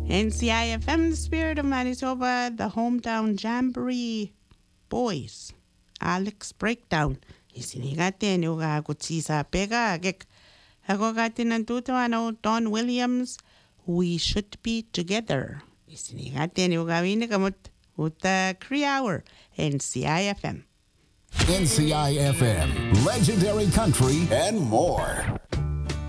NCIFM, the spirit of Manitoba, the hometown jamboree boys. Alex Breakdown. Isinigate ni uga kutsisa pega agek. Ako gati nantuto ano Don Williams. We should be together. Isinigate ni uga wini kamut uta Cree Hour. NCIFM. NCIFM, legendary country and more.